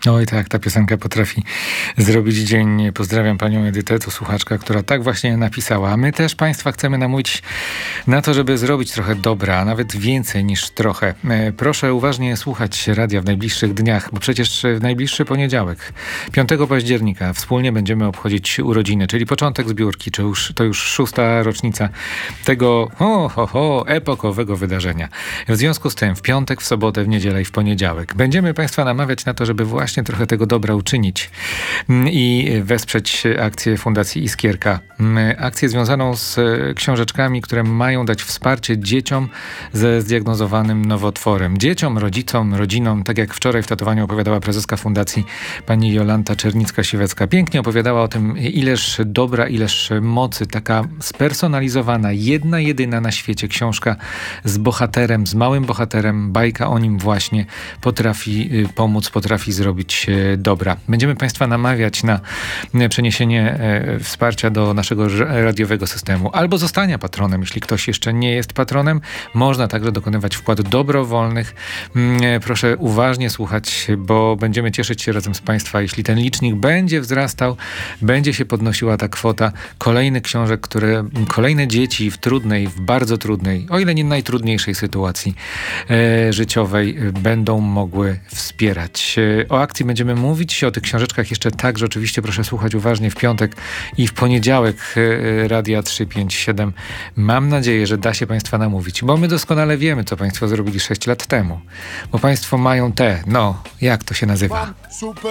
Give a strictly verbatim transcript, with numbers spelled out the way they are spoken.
Oj tak, ta piosenka potrafi zrobić dzień. Pozdrawiam panią Edytę, to słuchaczka, która tak właśnie napisała. A my też państwa chcemy namówić na to, żeby zrobić trochę dobra, a nawet więcej niż trochę. Proszę uważnie słuchać radia w najbliższych dniach, bo przecież w najbliższy poniedziałek, piątego października, wspólnie będziemy obchodzić urodziny, czyli początek zbiórki, czy już, to już szósta rocznica tego ho, ho, ho, epokowego wydarzenia. W związku z tym w piątek, w sobotę, w niedzielę i w poniedziałek będziemy państwa namawiać na to, żeby właśnie trochę tego dobra uczynić i wesprzeć akcję Fundacji Iskierka. Akcję związaną z książeczkami, które mają dać wsparcie dzieciom ze zdiagnozowanym nowotworem. Dzieciom, rodzicom, rodzinom, tak jak wczoraj w tatowaniu opowiadała prezeska Fundacji pani Jolanta Czernicka-Siwecka. Pięknie opowiadała o tym, ileż dobra, ileż mocy, taka spersonalizowana, jedna, jedyna na świecie książka z bohaterem, z małym bohaterem, bajka o nim właśnie potrafi pomóc, potrafi zrobić dobra. Będziemy państwa namawiać na przeniesienie e, wsparcia do naszego radiowego systemu albo zostania patronem. Jeśli ktoś jeszcze nie jest patronem, można także dokonywać wkładów dobrowolnych. E, proszę uważnie słuchać, bo będziemy cieszyć się razem z państwa, jeśli ten licznik będzie wzrastał, będzie się podnosiła ta kwota kolejnych książek, które kolejne dzieci w trudnej, w bardzo trudnej, o ile nie najtrudniejszej sytuacji e, życiowej będą mogły wspierać. E, o akcji będziemy mówić, o tych książeczkach jeszcze także oczywiście proszę słuchać uważnie w piątek i w poniedziałek Radia trzysta pięćdziesiąt siedem. Mam nadzieję, że da się państwa namówić, bo my doskonale wiemy, co państwo zrobili sześć lat temu. Bo państwo mają te, no, jak to się nazywa?